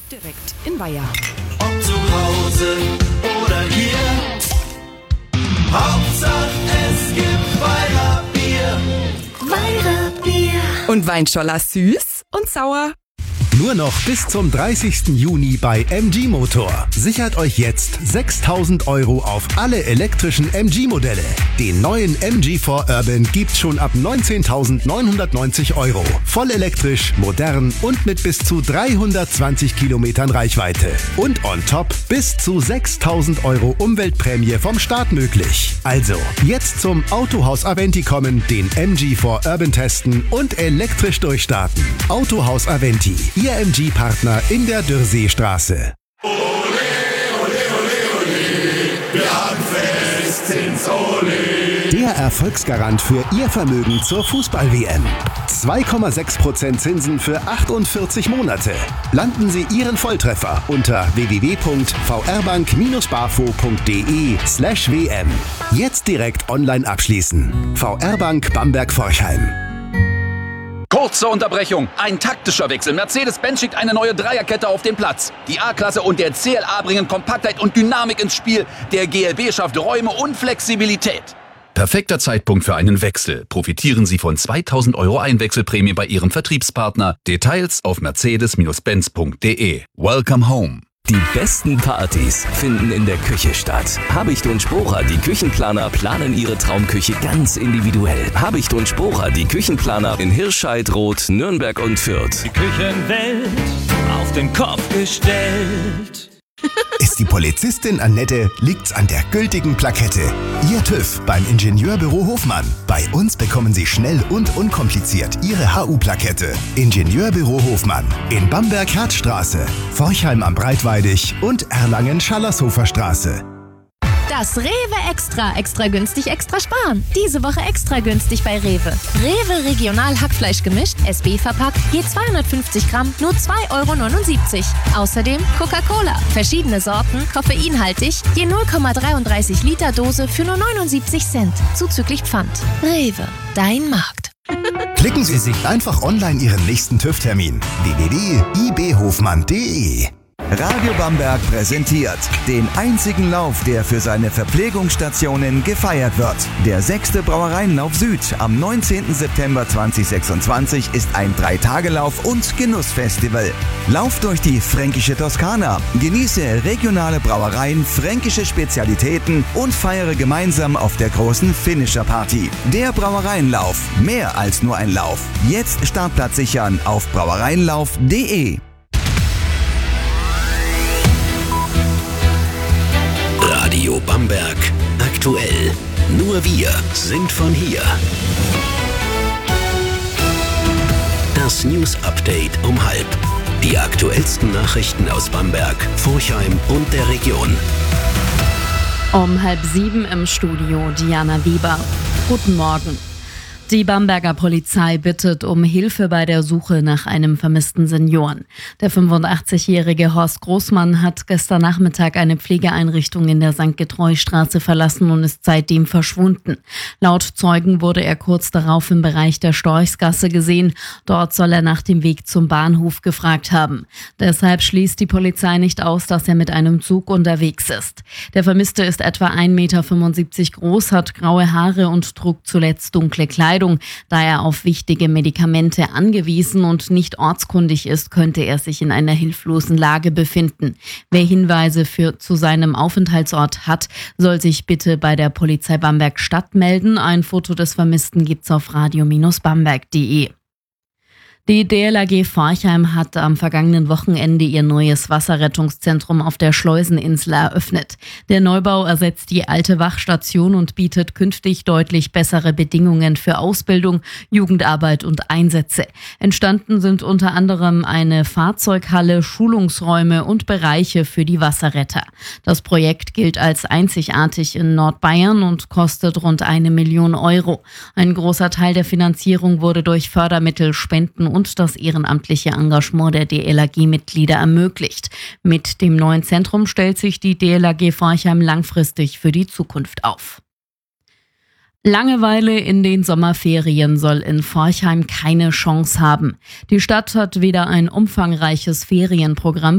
direkt in Weiher. Ob zu Hause oder hier, Hauptsache es gibt Weiher Bier. Weiher Bier. Und Weinscholler süß und sauer. Nur noch bis zum 30. Juni bei MG Motor. Sichert euch jetzt 6.000 € auf alle elektrischen MG-Modelle. Den neuen MG4 Urban gibt's schon ab 19.990 €. Voll elektrisch, modern und mit bis zu 320 Kilometern Reichweite. Und on top bis zu 6.000 € Umweltprämie vom Staat möglich. Also, jetzt zum Autohaus Aventi kommen, den MG4 Urban testen und elektrisch durchstarten. Autohaus Aventi, Ihr MG-Partner in der Dürrseestraße. Ole, ole, ole, ole, wir haben Fest ins Ole. Der Erfolgsgarant für Ihr Vermögen zur Fußball-WM. 2,6% Zinsen für 48 Monate. Landen Sie Ihren Volltreffer unter www.vrbank-bafo.de/WM. Jetzt direkt online abschließen. VR Bank Bamberg-Forchheim. Kurze Unterbrechung. Ein taktischer Wechsel. Mercedes-Benz schickt eine neue Dreierkette auf den Platz. Die A-Klasse und der CLA bringen Kompaktheit und Dynamik ins Spiel. Der GLB schafft Räume und Flexibilität. Perfekter Zeitpunkt für einen Wechsel. Profitieren Sie von 2.000 € Einwechselprämie bei Ihrem Vertriebspartner. Details auf mercedes-benz.de. Welcome home. Die besten Partys finden in der Küche statt. Habicht und Sporer, die Küchenplaner, planen ihre Traumküche ganz individuell. Habicht und Sporer, die Küchenplaner in Hirscheid, Roth, Nürnberg und Fürth. Die Küchenwelt auf den Kopf gestellt. Ist die Polizistin Annette, liegt's an der gültigen Plakette. Ihr TÜV beim Ingenieurbüro Hofmann. Bei uns bekommen Sie schnell und unkompliziert Ihre HU-Plakette. Ingenieurbüro Hofmann. In Bamberg-Herzstraße, Forchheim am Breitweidig und Erlangen-Schallershofer Straße. Das Rewe Extra. Extra günstig, extra sparen. Diese Woche extra günstig bei Rewe. Rewe Regional Hackfleisch gemischt, SB verpackt, je 250 Gramm, nur 2,79 €. Außerdem Coca-Cola. Verschiedene Sorten, koffeinhaltig, je 0,33 Liter Dose für nur 79 Cent. Zuzüglich Pfand. Rewe, dein Markt. Klicken Sie sich einfach online Ihren nächsten TÜV-Termin. www.ibhofmann.de. Radio Bamberg präsentiert den einzigen Lauf, der für seine Verpflegungsstationen gefeiert wird. Der 6. Brauereienlauf Süd am 19. September 2026 ist ein 3-Tage-Lauf und Genussfestival. Lauf durch die fränkische Toskana, genieße regionale Brauereien, fränkische Spezialitäten und feiere gemeinsam auf der großen Finisher-Party. Der Brauereienlauf, mehr als nur ein Lauf. Jetzt Startplatz sichern auf brauereienlauf.de. Radio Bamberg aktuell. Nur wir sind von hier. Das News Update um 12:30. Die aktuellsten Nachrichten aus Bamberg, Forchheim und der Region. Um 6:30 im Studio Diana Weber. Guten Morgen. Die Bamberger Polizei bittet um Hilfe bei der Suche nach einem vermissten Senioren. Der 85-jährige Horst Großmann hat gestern Nachmittag eine Pflegeeinrichtung in der St. Getreu-Straße verlassen und ist seitdem verschwunden. Laut Zeugen wurde er kurz darauf im Bereich der Storchsgasse gesehen. Dort soll er nach dem Weg zum Bahnhof gefragt haben. Deshalb schließt die Polizei nicht aus, dass er mit einem Zug unterwegs ist. Der Vermisste ist etwa 1,75 Meter groß, hat graue Haare und trug zuletzt dunkle Kleidung. Da er auf wichtige Medikamente angewiesen und nicht ortskundig ist, könnte er sich in einer hilflosen Lage befinden. Wer Hinweise zu seinem Aufenthaltsort hat, soll sich bitte bei der Polizei Bamberg Stadt melden. Ein Foto des Vermissten gibt's auf radio-bamberg.de. Die DLRG Forchheim hat am vergangenen Wochenende ihr neues Wasserrettungszentrum auf der Schleuseninsel eröffnet. Der Neubau ersetzt die alte Wachstation und bietet künftig deutlich bessere Bedingungen für Ausbildung, Jugendarbeit und Einsätze. Entstanden sind unter anderem eine Fahrzeughalle, Schulungsräume und Bereiche für die Wasserretter. Das Projekt gilt als einzigartig in Nordbayern und kostet rund 1 Million €. Ein großer Teil der Finanzierung wurde durch Fördermittel, Spenden und das ehrenamtliche Engagement der DLRG-Mitglieder ermöglicht. Mit dem neuen Zentrum stellt sich die DLRG Forchheim langfristig für die Zukunft auf. Langeweile in den Sommerferien soll in Forchheim keine Chance haben. Die Stadt hat wieder ein umfangreiches Ferienprogramm